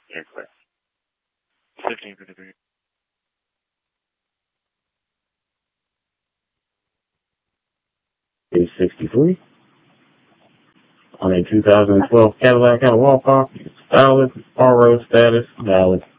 Yeah, clear. 1553. Is 63 on a 2012 Cadillac Walk-Off. Valid. R-Road status valid.